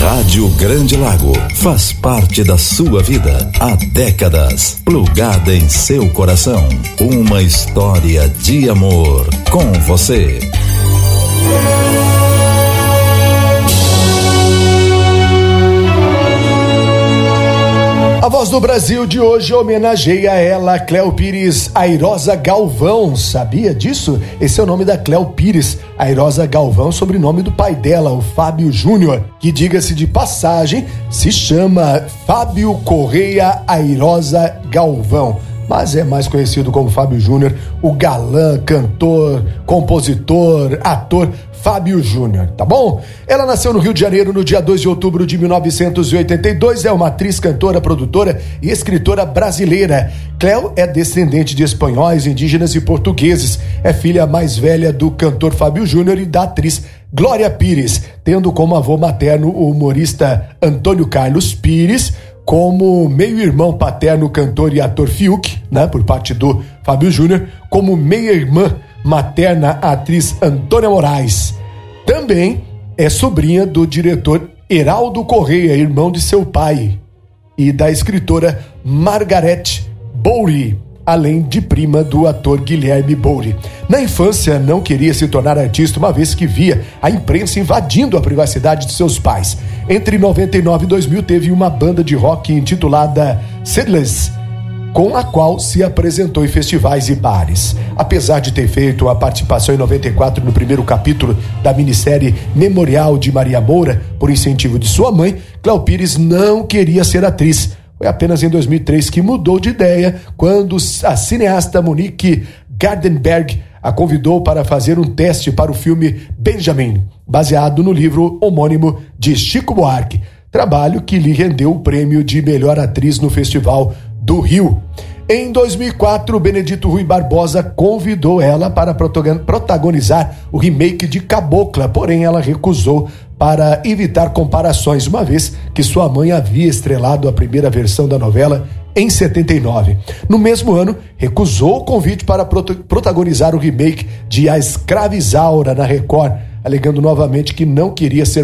Rádio Grande Lago faz parte da sua vida há décadas, plugada em seu coração. Uma história de amor com você. A Voz do Brasil de hoje homenageia ela, Cléo Pires Airosa Galvão. Sabia disso? Esse é o nome da Cléo Pires Airosa Galvão, sobrenome do pai dela, o Fábio Júnior, que, diga-se de passagem, se chama Fábio Correia Airosa Galvão, mas é mais conhecido como Fábio Júnior, o galã, cantor, compositor, ator Fábio Júnior, tá bom? Ela nasceu no Rio de Janeiro no dia 2 de outubro de 1982, é uma atriz, cantora, produtora e escritora brasileira. Cléo é descendente de espanhóis, indígenas e portugueses, é filha mais velha do cantor Fábio Júnior e da atriz Glória Pires, tendo como avô materno o humorista Antônio Carlos Pires, como meio-irmão paterno o cantor e ator Fiuk, né, por parte do Fábio Júnior, como meia-irmã materna a atriz Antônia Moraes. Também é sobrinha do diretor Heraldo Correia, irmão de seu pai, e da escritora Margarete Bouri, além de prima do ator Guilherme Bouri. Na infância, não queria se tornar artista, uma vez que via a imprensa invadindo a privacidade de seus pais. Entre 99 e 2000, teve uma banda de rock intitulada Seedless, com a qual se apresentou em festivais e bares. Apesar de ter feito a participação em 94 no primeiro capítulo da minissérie Memorial de Maria Moura, por incentivo de sua mãe, Cléo Pires não queria ser atriz. Foi apenas em 2003 que mudou de ideia, quando a cineasta Monique Gardenberg a convidou para fazer um teste para o filme Benjamin, baseado no livro homônimo de Chico Buarque, trabalho que lhe rendeu o prêmio de melhor atriz no Festival do Rio. Em 2004, Benedito Rui Barbosa convidou ela para protagonizar o remake de Cabocla, porém ela recusou para evitar comparações, uma vez que sua mãe havia estrelado a primeira versão da novela em 79. No mesmo ano, recusou o convite para protagonizar o remake de A Escravizaura na Record, alegando novamente que não queria ser